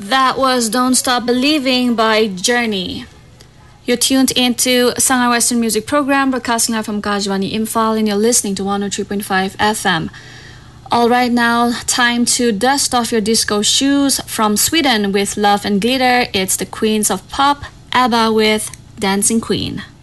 That was Don't Stop Believing by Journey. You're tuned into Sangha Western Music Program, broadcasting live from Kajwani Imphal, and you're listening to 103.5 FM. All right, now, time to dust off your disco shoes. From Sweden with Love and Glitter, it's the Queens of Pop, ABBA with Dancing Queen.